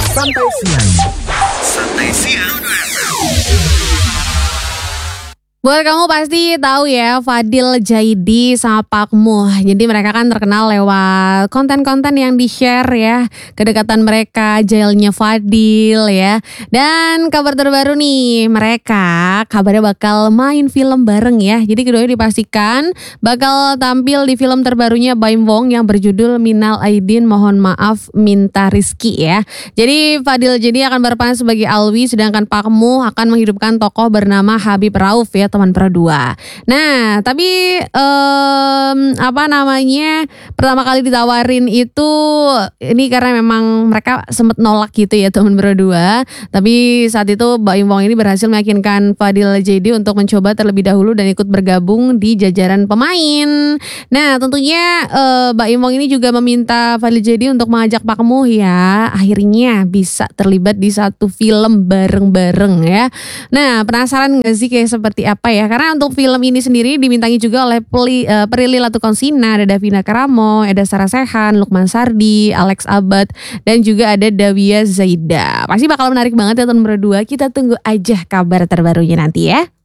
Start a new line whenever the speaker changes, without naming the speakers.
Santai Siang. Santai Siang.
Buat kamu pasti tahu ya Fadil Jaidi sama Pak Muh. Jadi mereka kan terkenal lewat konten-konten yang di-share ya. Kedekatan mereka, jailnya Fadil ya. Dan kabar terbaru nih, mereka kabarnya bakal main film bareng ya. Jadi keduanya dipastikan bakal tampil di film terbarunya Baim Wong yang berjudul Minal Aidin Mohon Maaf Minta Rizki ya. Jadi Fadil Jaidi akan berperan sebagai Alwi, sedangkan Pak Muh akan menghidupkan tokoh bernama Habib Rauf ya, teman perdua. Nah, tapi pertama kali ditawarin itu ini karena memang mereka sempat nolak gitu ya, teman berdua. Tapi saat itu Baim Wong ini berhasil meyakinkan Fadil Jaidi untuk mencoba terlebih dahulu dan ikut bergabung di jajaran pemain. Nah, tentunya Baim Wong ini juga meminta Fadil Jaidi untuk mengajak Pak Muh ya, akhirnya bisa terlibat di satu film bareng-bareng ya. Nah, penasaran gak sih kayak seperti apa ya? Karena untuk film ini sendiri dimintangi juga oleh Prilly Latukonsina, ada Davina Karamo, ada Sarah Sechan, Lukman Sardi, Alex Abad, dan juga ada Dawia Zaida. Pasti bakal menarik banget ya teman berdua. Kita tunggu aja kabar terbarunya nanti ya.